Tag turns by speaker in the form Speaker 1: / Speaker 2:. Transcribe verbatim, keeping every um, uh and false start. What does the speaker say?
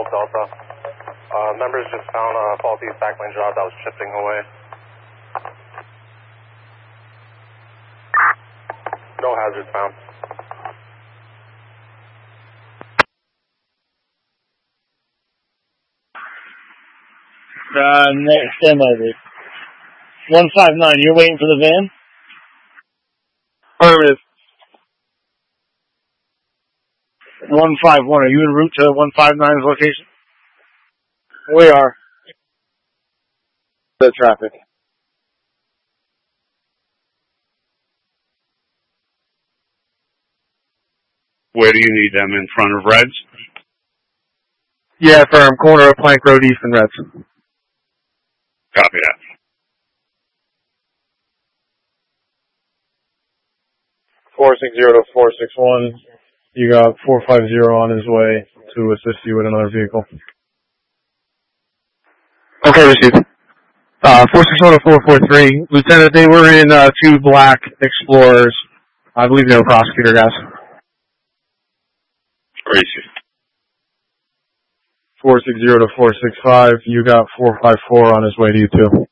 Speaker 1: Delta. Uh, members just found a faulty backplane job that was shifting away. No hazards found.
Speaker 2: Uh, stand by, dude. one five nine, you're waiting for the van? Affirmative. one five one, are you en route to one five nine's location? We are. The traffic.
Speaker 3: Where do you need them? In front of Reds?
Speaker 2: Yeah, firm. Corner of Plank Road East and Reds.
Speaker 3: Copy that.
Speaker 2: four six zero to four six one. You got four five zero on his way to assist you with another vehicle. Okay, received. Uh, four six one to four four three. Lieutenant, they were in uh, two black Explorers. I believe they were prosecutor guys.
Speaker 3: Received.
Speaker 2: four six zero to four six five. You got four five four on his way to you too.